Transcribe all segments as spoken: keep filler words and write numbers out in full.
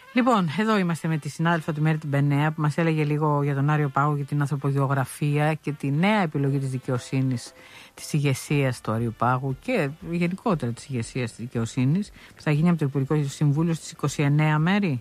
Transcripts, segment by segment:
Λοιπόν, εδώ είμαστε με τη συνάδελφα του Μέρη την Πενέα που μας έλεγε λίγο για τον Άριο Πάγο, για την ανθρωπογεωγραφία και τη νέα επιλογή της δικαιοσύνης, της ηγεσίας του Άριου Πάγου και γενικότερα της ηγεσίας της δικαιοσύνης που θα γίνει από το Υπουργικό Συμβούλιο στις είκοσι εννέα Μέρη.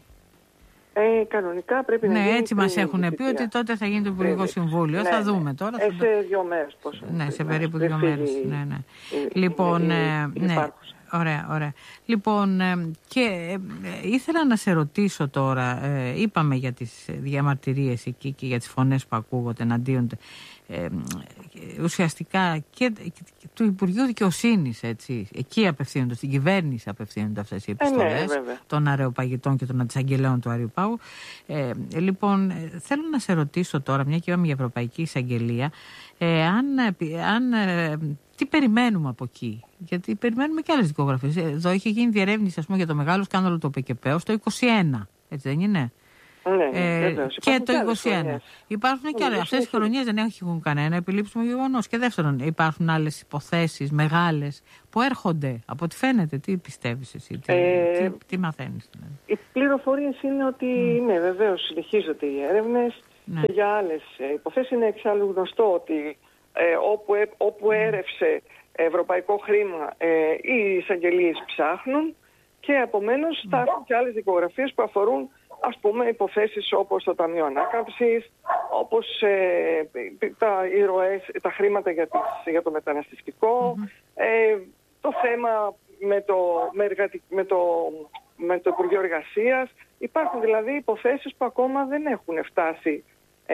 Ε, κανονικά πρέπει ναι, να γίνει. Ναι, έτσι μας έχουν πει ότι τότε θα γίνει το Υπουργικό ναι, Συμβούλιο. Ναι, θα δούμε ναι. τώρα. Ε, σε δύο μέρες πόσο. Ναι, σε περίπου δύο μέρες. Ναι, ναι. Η, λοιπόν, η, η, ναι. Ωραία, ωραία. Λοιπόν, ε, και ε, ήθελα να σε ρωτήσω τώρα, ε, είπαμε για τις διαμαρτυρίες εκεί και για τις φωνές που ακούγονται εναντίον ε, ε, ουσιαστικά και, και, και του Υπουργείου Δικαιοσύνης, έτσι, εκεί απευθύνονται, στην κυβέρνηση απευθύνονται αυτές οι επιστολές ε, ναι, των αρεοπαγητών και των αντισαγγελέων του Άριου Πάγου. Ε, λοιπόν, ε, θέλω να σε ρωτήσω τώρα, μια και είπαμε για Ευρωπαϊκή Εισαγγελία, ε, αν, αν ε, τι περιμένουμε από εκεί, γιατί περιμένουμε και άλλες δικογραφίες. Εδώ είχε γίνει διερεύνηση, ας πούμε, για το μεγάλο σκάνδαλο του ΠΚΠ στο είκοσι ένα, έτσι δεν είναι? Ναι, ε, και το είκοσι ένα. Χρονιές. Υπάρχουν και άλλες. Αυτές οι χρονιές δεν έχουν κανένα επιλήψιμο γεγονός. Και δεύτερον, υπάρχουν άλλες υποθέσεις μεγάλες που έρχονται, από ό,τι φαίνεται. Τι πιστεύεις εσύ, τι, ε, τι, τι μαθαίνεις? Δηλαδή. Οι πληροφορίες είναι ότι, mm. ναι, βεβαίως συνεχίζονται οι έρευνες ναι. και για άλλες υποθέσεις. Είναι εξάλλου γνωστό ότι ε, όπου, ε, όπου έρευσε ευρωπαϊκό χρήμα, ε, οι εισαγγελίες ψάχνουν και επομένως mm. θα έχουν και άλλες δικογραφίες που αφορούν, ας πούμε, υποθέσεις όπως το Ταμείο Ανάκαμψης, όπως ε, τα, οι ροές, τα χρήματα για, τις, για το μεταναστευτικό, mm-hmm. ε, το θέμα με το, με, εργατι, με, το, με το Υπουργείο Εργασίας. Υπάρχουν δηλαδή υποθέσεις που ακόμα δεν έχουν φτάσει, ε,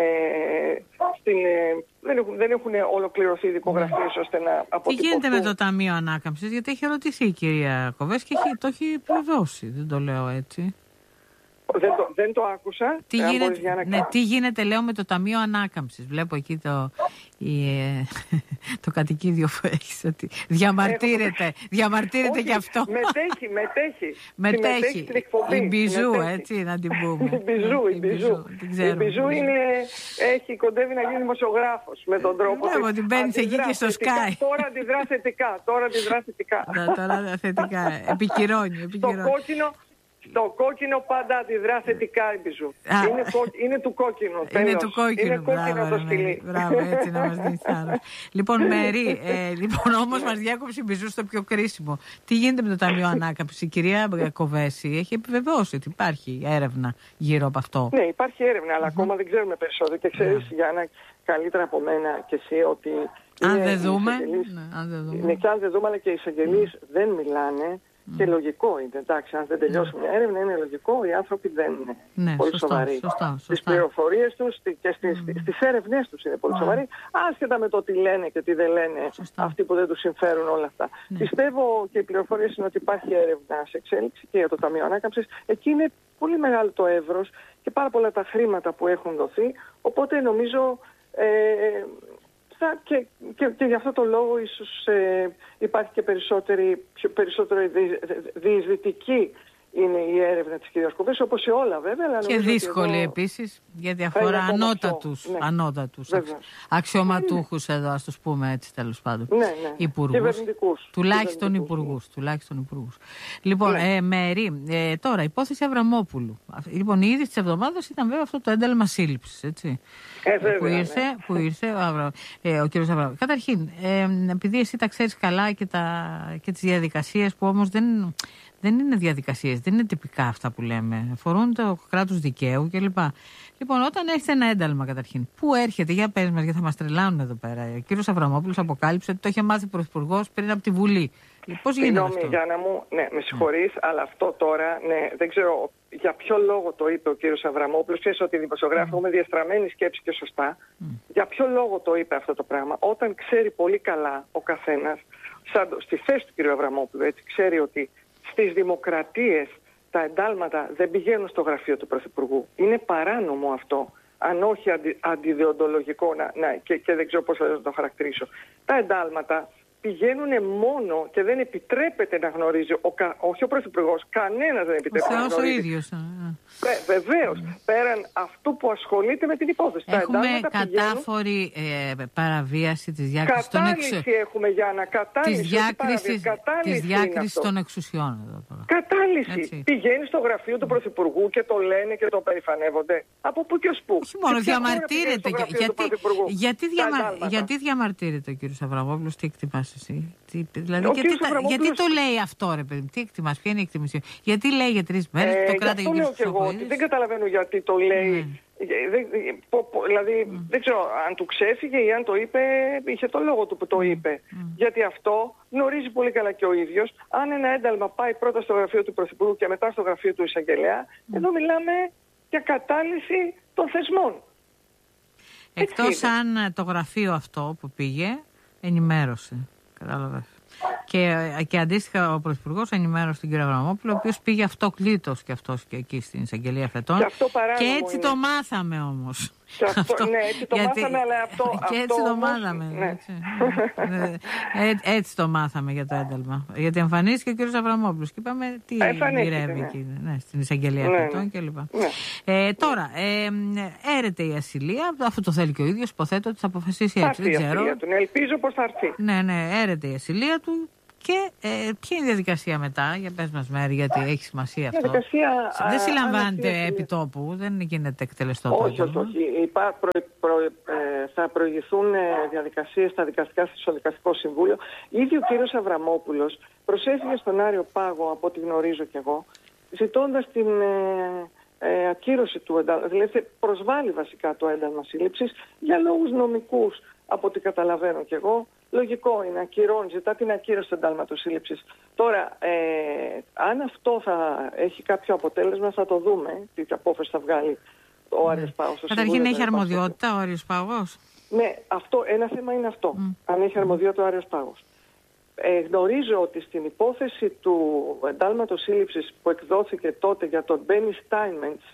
στην, ε, δεν, έχουν, δεν έχουν ολοκληρωθεί οι δικογραφίες mm. ώστε να αποτυπωθούν. Τι γίνεται με το Ταμείο Ανάκαμψης? Γιατί έχει ερωτηθεί η κυρία Κοβές και έχει, το έχει επιβεβαιώσει, δεν το λέω έτσι. Δεν το, δεν το άκουσα. Τι γίνεται, να... ναι, τι γίνεται, λέω, με το Ταμείο Ανάκαμψης? Βλέπω εκεί το, η, ε, το κατοικίδιο που έχεις, ότι διαμαρτύρεται, Έχω... διαμαρτύρεται γι' αυτό. Μετέχει, μετέχει. Μετέχει. Στην εκπομπή. Η Μπιζού, μετέχει. Έτσι να την πούμε. Η Μπιζού, η Μπιζού. Η Μπιζού είναι, έχει, κοντεύει να γίνει δημοσιογράφος με τον τρόπο. Βλέπω ότι μπαίνεις εκεί και στο Sky. Τώρα αντιδρά θετικά. Τώρα αντιδρά θετικά. Τώρα θετικά. Επικυρώνει. Στο κόκκινο. Το κόκκινο πάντα αντιδρά θετικά, η Μπιζού. Είναι, κο... είναι του κόκκινου. Είναι τέλος. Του κόκκινου. Είναι κόκκινο μπράβο, το σκυλί. Μπράβο, έτσι να μας δεις άλλο. Λοιπόν, Μέρη, ε, λοιπόν, όμως μας διάκοψε η Μπιζού στο πιο κρίσιμο. Τι γίνεται με το Ταμείο Ανάκαμψης? Η κυρία Κοβέση έχει επιβεβαιώσει ότι υπάρχει έρευνα γύρω από αυτό. Ναι, υπάρχει έρευνα, αλλά mm-hmm. ακόμα δεν ξέρουμε περισσότερο. Και ξέρεις, yeah. Γιάννα, καλύτερα από μένα και εσύ, ότι. Αν δεν δούμε. Ναι, αν δεν δούμε. Ναι, και αν δεν δούμε, αλλά και οι εισαγγελείς mm. δεν μιλάνε. Mm. Και λογικό είναι, εντάξει, αν δεν τελειώσει μια έρευνα, είναι λογικό, οι άνθρωποι δεν είναι ναι, πολύ σωστά, σοβαροί. Σωστά, στις πληροφορίες τους και στις, mm. στις έρευνές τους είναι πολύ mm. σοβαροί, άσχετα με το τι λένε και τι δεν λένε σωστά. Αυτοί που δεν τους συμφέρουν όλα αυτά. Mm. Πιστεύω και οι πληροφορίες είναι ότι υπάρχει έρευνα σε εξέλιξη και για το Ταμείο Ανάκαμψης. Εκεί είναι πολύ μεγάλο το εύρος και πάρα πολλά τα χρήματα που έχουν δοθεί, οπότε νομίζω... Ε, Και, και, και γι' αυτό το λόγο ίσως ε, υπάρχει και περισσότερη, περισσότερο διεισδυτική είναι η έρευνα της κυρίας Κοβές, όπως σε όλα βέβαια. Αλλά και δύσκολη εδώ... επίσης, γιατί αφορά ανώτατους, ναι. ανώτατους αξιωματούχους εδώ, ας τους πούμε έτσι τέλος πάντων. Ναι, ναι. Υπουργούς. Τουλάχιστον υπουργούς. Τουλάχιστον υπουργούς. Λοιπόν, ναι. ε, Μέρη, ε, τώρα υπόθεση Αβραμόπουλου. Λοιπόν, η είδηση της εβδομάδας ήταν βέβαια αυτό το ένταλμα σύλληψης, έτσι. Ε, βέβαια, που ήρθε, ναι. που ήρθε ο, Αβρα... ε, ο κύριος Αβραμόπουλος. Καταρχήν, ε, επειδή εσύ τα ξέρεις καλά και, τα... και τις διαδικασίες που όμως δεν... Δεν είναι διαδικασίες, δεν είναι τυπικά αυτά που λέμε. Αφορούν το κράτος δικαίου κλπ. Λοιπόν, όταν έχετε ένα ένταλμα καταρχήν, πού έρχεται, για πες μας, γιατί θα μας τρελάνουν εδώ πέρα. Ο κύριος Αβραμόπουλος αποκάλυψε ότι το είχε μάθει ο Πρωθυπουργός πριν από τη Βουλή. Πώς γίνεται αυτό? Συγγνώμη, Γιάννα μου, ναι, με συγχωρείς, mm. αλλά αυτό τώρα, ναι, δεν ξέρω για ποιο λόγο το είπε ο κύριος Αβραμόπουλος. Ξέρεις ότι οι δημοσιογράφοι mm. έχουμε διαστραμμένη σκέψη και σωστά. Mm. Για ποιο λόγο το είπε αυτό το πράγμα? Όταν ξέρει πολύ καλά ο καθένας, σαν το, στη θέση του κύριου Αβραμόπουλου, έτσι, ξέρει ότι στις δημοκρατίες τα εντάλματα δεν πηγαίνουν στο γραφείο του Πρωθυπουργού. Είναι παράνομο αυτό, αν όχι αντι, αντιδιοντολογικό, να, να, και, και δεν ξέρω πώς θα το χαρακτηρίσω. Τα εντάλματα πηγαίνουν μόνο και δεν επιτρέπεται να γνωρίζει, ο, όχι ο Πρωθυπουργός, κανένας δεν επιτρέπεται ο να γνωρίζει. Ο ίδιος. Βε, Βεβαίως, mm. πέραν αυτού που ασχολείται με την υπόθεση. Έχουμε κατάφορη ε, παραβίαση της διάκρισης των εξουσιών. έχουμε για να κατάλυση. Της διάκρισης, της διάκρισης των εξουσιών. Εδώ τώρα. Κατάλυση. Έτσι. Πηγαίνει στο γραφείο του Πρωθυπουργού και το λένε και το περηφανεύονται. Από πού και ως πού. Όχι μόνο, διαμαρτύρεται. Γιατί, γιατί, διαμα, γιατί διαμαρτύρεται ο κύριος Αβραμόπουλος, τι εκτιμάς εσύ? Τι, δηλαδή, γιατί, Αβραμόπουλος... γιατί το λέει αυτό, ρε παιδί, τι εκτιμάς, ποια είναι η εκτιμήση? Γιατί λέει για τρεις μέρες, ε, το κράταγε ο κύριος Χρυσοχοΐδης. Δεν καταλαβαίνω γιατί το λέει. Mm. Δεν, πο, πο, δηλαδή mm. δεν ξέρω αν του ξέφυγε ή αν το είπε, είχε το λόγο του που το είπε. Mm. Γιατί αυτό γνωρίζει πολύ καλά και ο ίδιος. Αν ένα ένταλμα πάει πρώτα στο γραφείο του Πρωθυπουργού και μετά στο γραφείο του εισαγγελέα, mm. εδώ μιλάμε για κατάλυση των θεσμών. Εκτός αν το γραφείο αυτό που πήγε ενημέρωσε. Κατάλαβες. Και, και αντίστοιχα ο Πρωθυπουργός ενημέρωσε τον κύριο Αβραμόπουλο, ο οποίος πήγε αυτοκλήτως και αυτός και εκεί στην εισαγγελία Φετών. Και, και έτσι είναι. Το μάθαμε όμως. Και αυτό, αυτό, ναι, έτσι το γιατί, μάθαμε, αλλά αυτό. Και έτσι αυτό το όμως, μάθαμε. Ναι. Έτσι. ε, έτσι το μάθαμε για το ένταλμα. Γιατί εμφανίστηκε ο κύριος Αβραμόπουλος και είπαμε τι γυρεύει ναι. εκεί, ναι, στην εισαγγελία ναι, Φετών ναι. κλπ. Ναι. Ε, τώρα, ε, έρεται η ασυλία, αυτό το θέλει και ο ίδιος, υποθέτω ότι θα αποφασίσει έτσι. Δεν ξέρω. Του, ναι, ελπίζω πως θα έρθει. Ναι, ναι, έρεται η ασυλία του. Και ε, ποια είναι η διαδικασία μετά, για πες μας Μέρη, γιατί έχει σημασία αυτό. Διαδικασία, δεν συλλαμβάνεται επί τόπου, δεν γίνεται εκτελεστό το όχι, όχι, όχι. Υπά, προ, προ, ε, θα προηγηθούν ε, διαδικασίες στα δικαστικά, στο Δικαστικό Συμβούλιο. Ήδη ο κύριος Αβραμόπουλος προσέφυγε στον Άριο Πάγο, από ό,τι γνωρίζω κι εγώ, ζητώντας την ε, ε, ακύρωση του ένταλμα, δηλαδή προσβάλλει βασικά το ένταλμα σύλληψης για λόγους νομικούς, από ό,τι καταλαβαίνω κι εγώ. Λογικό είναι, ακυρώνει, ζητά την ακύρωση του εντάλματος σύλληψης. Τώρα, ε, αν αυτό θα έχει κάποιο αποτέλεσμα, θα το δούμε. Τι απόφαση θα βγάλει ο Άριος Πάγος. Καταρχήν, έχει αρμοδιότητα ο Άριος Πάγος. Ναι, αυτό, ένα θέμα είναι αυτό. Mm. Αν έχει αρμοδιότητα ο Άριος Πάγος. Ε, γνωρίζω ότι στην υπόθεση του εντάλματος σύλληψης που εκδόθηκε τότε για τον Μπένι Στάινμεντς,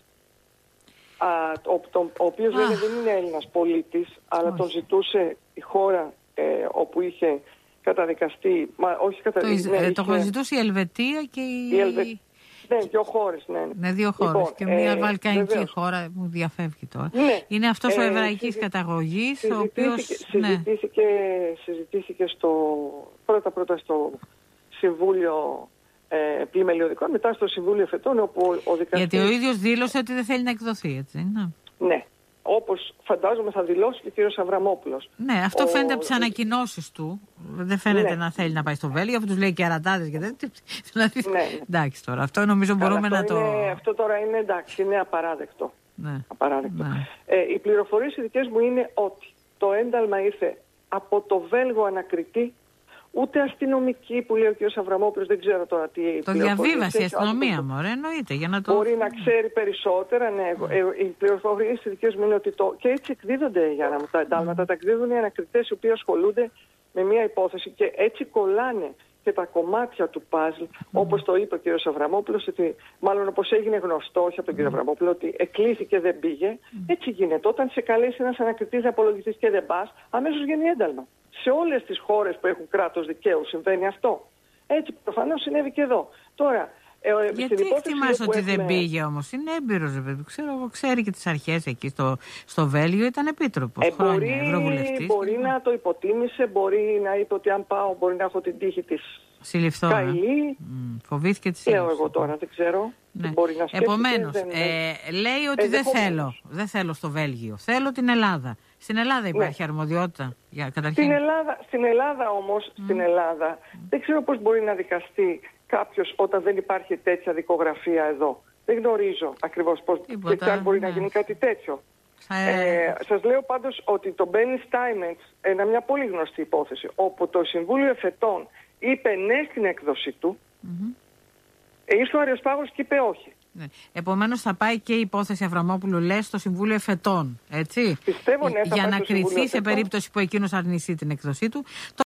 ο, ο, ο οποίος ah. δεν είναι Έλληνας πολίτης, αλλά oh. τον ζητούσε η χώρα Ε, όπου είχε καταδικαστεί, μα όχι καταδικαστεί. Το, ναι, είχε... το ζητούσε η Ελβετία και η... η Ελβε... Ναι, δύο χώρες, ναι. Ναι, δύο χώρες. Λοιπόν, και μια ε, βαλκανική βεβαίως. χώρα μου διαφεύγει τώρα. Ναι. Είναι αυτός ε, ο εβραϊκής συζη... καταγωγής, ο οποίος... Συζητήθηκε, ναι. συζητήθηκε στο... πρώτα-πρώτα στο Συμβούλιο ε, Πλημελιωδικών, μετά στο Συμβούλιο Φετών, όπου ο, ο δικαστής... Γιατί ο ίδιος δήλωσε ότι δεν θέλει να εκδοθεί, έτσι, ναι. Ναι. Όπως φαντάζομαι θα δηλώσει και ο κύριος Αβραμόπουλος. Ναι, αυτό ο... φαίνεται από τις ανακοινώσεις του. Δεν φαίνεται ναι. να θέλει να πάει στο Βέλγιο, αφού τους λέει και αρατάδες και τέτοια. Δηλαδή, ναι, ναι. Εντάξει τώρα, αυτό νομίζω μπορούμε αυτό να το... Είναι, αυτό τώρα είναι εντάξει, είναι απαράδεκτο. Ναι. απαράδεκτο. Ναι. Ε, οι πληροφορίες οι δικές μου είναι ότι το ένταλμα ήρθε από το Βέλγο ανακριτή, ούτε αστυνομική που λέει ο κ. Αβραμόπουλος, δεν ξέρω τώρα τι... Το διαβίβασε η αστυνομία μου, ρε, εννοείται, για να το... Μπορεί να ξέρει περισσότερα, ναι. Mm. Ε, οι πληροφορίες οι δικές μου είναι ότι το... Και έτσι εκδίδονται για να μου τα εντάλματα, mm. τα εκδίδουν οι ανακριτές οι οποίοι ασχολούνται με μια υπόθεση και έτσι κολλάνε και τα κομμάτια του παζλ, mm. όπως το είπε ο κ. Αβραμόπουλος, ότι μάλλον όπως έγινε γνωστό, όχι από τον κ. Αβραμόπουλο, ότι εκλήθηκε δεν πήγε, mm. έτσι γίνεται. Όταν σε καλέσει ένας ανακριτής να απολογηθείς και δεν πας, αμέσως γίνει ένταλμα. Σε όλες τις χώρες που έχουν κράτος δικαίου συμβαίνει αυτό. Έτσι προφανώς συνέβη και εδώ. Τώρα, ε, γιατί εκτιμάς ότι έχουμε... δεν πήγε όμως? Είναι έμπειρος, βέβαια. Ξέρω, ξέρει και τις αρχές εκεί στο, στο Βέλγιο, ήταν επίτροπος. Ε, χρόνια, μπορεί μπορεί να το υποτίμησε, μπορεί να είπε ότι αν πάω μπορεί να έχω την τύχη της Καηλή. Mm, φοβήθηκε τη σύλληψη. Λέω εγώ τώρα, δεν ξέρω. Ναι. Μπορεί να Επομένως, δεν... ε, λέει ότι ε, δεν θέλω. Δεν θέλω στο Βέλγιο. Θέλω την Ελλάδα. Στην Ελλάδα υπάρχει ναι. αρμοδιότητα για καταρχήν. Στην Ελλάδα, στην Ελλάδα όμως, mm. στην Ελλάδα, mm. δεν ξέρω πώς μπορεί να δικαστεί κάποιος όταν δεν υπάρχει τέτοια δικογραφία εδώ. Δεν γνωρίζω ακριβώς πώς Τίποτα, και αν μπορεί ναι. να γίνει κάτι τέτοιο. Ε... Ε, σας λέω πάντως ότι το Μπένι Στάινμεντς, είναι μια πολύ γνωστή υπόθεση, όπου το Συμβούλιο Εφετών είπε ναι στην έκδοση του, mm-hmm. ήρθε ο Άριος Πάγος και είπε όχι. Ναι. Επομένως θα πάει και η υπόθεση Αβραμόπουλου, λες, στο Συμβούλιο Εφετών, έτσι. Πιστεύω, ναι, θα για πάει να στο κριθεί σε Εφετών. περίπτωση που εκείνος αρνηθεί την έκδοσή του.